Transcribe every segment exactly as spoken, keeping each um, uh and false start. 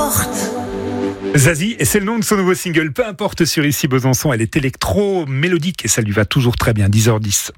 importe. Zazie, et c'est le nom de son nouveau single, Peu importe, sur Ici Besançon. Elle est électro-mélodique et ça lui va toujours très bien, dix heures dix.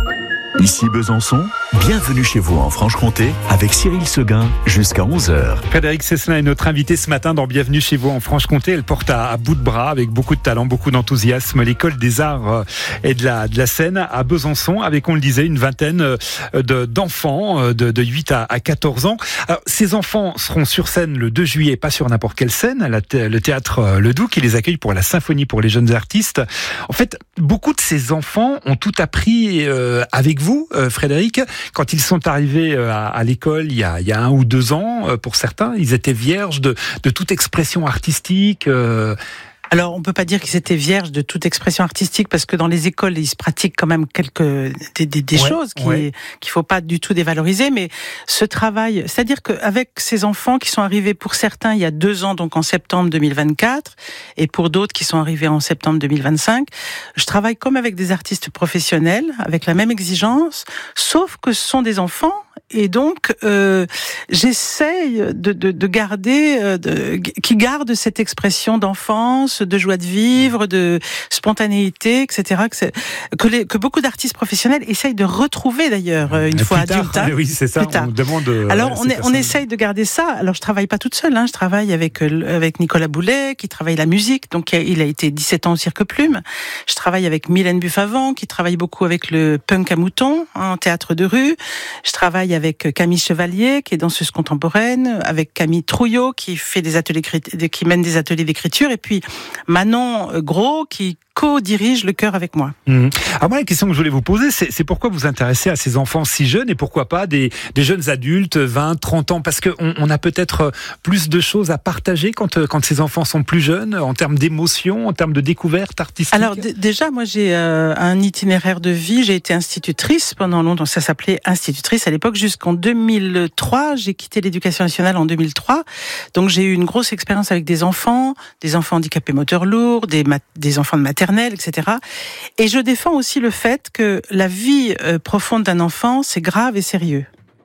Ici Besançon, bienvenue chez vous en Franche-Comté avec Cyril Seguin jusqu'à onze heures. Frédéric Cesselin est notre invité ce matin dans Bienvenue chez vous en Franche-Comté. Elle porte à, à bout de bras, avec beaucoup de talent, beaucoup d'enthousiasme, l'école des arts et de la, de la scène à Besançon, avec, on le disait, une vingtaine de, d'enfants de, de huit à quatorze ans. Alors, ces enfants seront sur scène le deux juillet, pas sur n'importe quelle scène, à la, le théâtre Le Doux qui les accueille pour la symphonie pour les jeunes artistes. En fait, beaucoup de ces enfants ont tout appris euh, avec vous. Vous, euh, Frédéric, quand ils sont arrivés euh, à, à l'école il y, a, il y a un ou deux ans, euh, pour certains, ils étaient vierges de, de toute expression artistique. Euh... Alors, on peut pas dire qu'ils étaient vierges de toute expression artistique parce que dans les écoles, il se pratique quand même quelques des, des, des ouais, choses qui ouais. qu'il faut pas du tout dévaloriser. Mais ce travail, c'est-à-dire qu'avec ces enfants qui sont arrivés pour certains il y a deux ans, donc en septembre deux mille vingt-quatre, et pour d'autres qui sont arrivés en septembre deux mille vingt-cinq, je travaille comme avec des artistes professionnels, avec la même exigence, sauf que ce sont des enfants. Et donc, euh, j'essaye de, de, de garder, euh, de, qui gardent cette expression d'enfance, de joie de vivre, de spontanéité, et cetera. Que, c'est, que, les, que beaucoup d'artistes professionnels essayent de retrouver d'ailleurs une Et fois tard, adultes. Hein, oui, c'est ça. On demande. Alors, ouais, on, est, on essaye de garder ça. Alors, je travaille pas toute seule. Hein, je travaille avec avec Nicolas Boulet, qui travaille la musique. Donc, il a été dix-sept ans au Cirque Plume. Je travaille avec Mylène Buffavant, qui travaille beaucoup avec le punk à moutons, hein, en théâtre de rue. Je travaille avec Camille Chevalier, qui est danseuse contemporaine, avec Camille Trouillot, qui fait des ateliers, qui mène des ateliers d'écriture, et puis Manon Gros, qui co-dirige le chœur avec moi. Mmh. Alors moi, la question que je voulais vous poser, c'est, c'est pourquoi vous vous intéressez à ces enfants si jeunes et pourquoi pas des, des jeunes adultes, vingt, trente ans, parce qu'on on a peut-être plus de choses à partager quand, quand ces enfants sont plus jeunes, en termes d'émotion, en termes de découverte artistique. Alors d- déjà, moi j'ai euh, un itinéraire de vie, j'ai été institutrice pendant longtemps, ça s'appelait institutrice à l'époque, jusqu'en deux mille trois, j'ai quitté l'éducation nationale en deux mille trois, donc j'ai eu une grosse expérience avec des enfants, des enfants handicapés moteurs lourds, des, mat- des enfants de maternelle, et cetera. Et je défends aussi le fait que la vie euh, profonde d'un enfant, c'est grave et sérieux.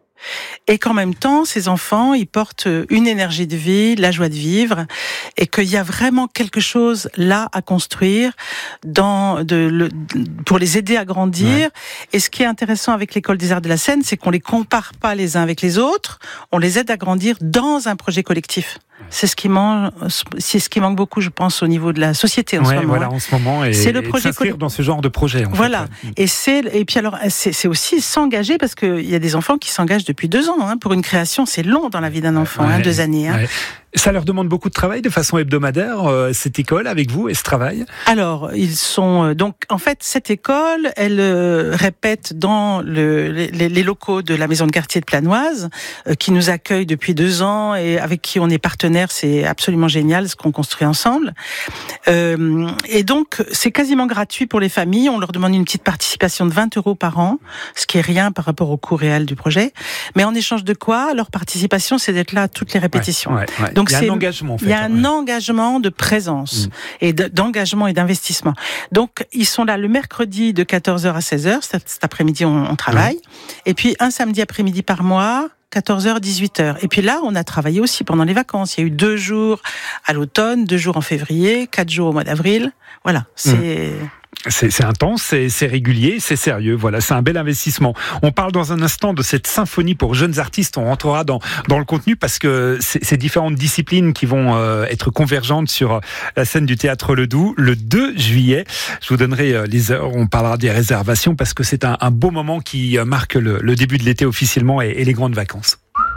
Et qu'en même temps, ces enfants, ils portent une énergie de vie, la joie de vivre, et qu'il y a vraiment quelque chose là à construire dans de, le, pour les aider à grandir. Ouais. Et ce qui est intéressant avec l'école des arts de la scène, c'est qu'on les compare pas les uns avec les autres, on les aide à grandir dans un projet collectif. C'est ce qui manque, c'est ce qui manque beaucoup, je pense, au niveau de la société en ouais, ce moment. Voilà, en ce moment, et, c'est le et projet de s'inscrire coll... dans ce genre de projet. En voilà. Fait, ouais. Et c'est et puis alors c'est, c'est aussi s'engager parce que il y a des enfants qui s'engagent depuis deux ans. Hein. Pour une création, c'est long dans la vie d'un enfant, ouais, hein, deux années. Hein. Ouais. Ça leur demande beaucoup de travail de façon hebdomadaire, euh, cette école avec vous et ce travail. Alors, ils sont euh, donc en fait cette école, elle euh, répète dans le, les, les locaux de la maison de quartier de Planoise, euh, qui nous accueille depuis deux ans et avec qui on est partenaire. C'est absolument génial ce qu'on construit ensemble. Euh, et donc c'est quasiment gratuit pour les familles. On leur demande une petite participation de vingt euros par an, ce qui est rien par rapport au coût réel du projet. Mais en échange de quoi, leur participation, c'est d'être là à toutes les répétitions. Ouais, ouais, ouais. Donc il y a c'est, un engagement. En fait, il y a un ouais. engagement de présence mmh. et de, d'engagement et d'investissement. Donc ils sont là le mercredi de quatorze heures à seize heures. Cet, cet après-midi, on, on travaille. Mmh. Et puis un samedi après-midi par mois. quatorze heures, dix-huit heures. Et puis là, on a travaillé aussi pendant les vacances. Il y a eu deux jours à l'automne, deux jours en février, quatre jours au mois d'avril. Voilà, c'est... Mmh. C'est, c'est intense, c'est, c'est régulier, c'est sérieux. Voilà, c'est un bel investissement. On parle dans un instant de cette symphonie pour jeunes artistes. On rentrera dans dans le contenu parce que c'est, c'est différentes disciplines qui vont euh, être convergentes sur la scène du théâtre Le Doux le deux juillet. Je vous donnerai euh, les heures. On parlera des réservations parce que c'est un, un beau moment qui marque le, le début de l'été officiellement et, et les grandes vacances.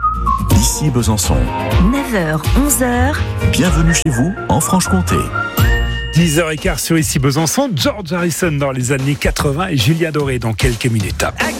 Ici Besançon. neuf heures, onze heures. Bienvenue chez vous en Franche-Comté. dix heures quinze sur Ici Besançon, George Harrison dans les années quatre-vingts et Julien Doré dans quelques minutes.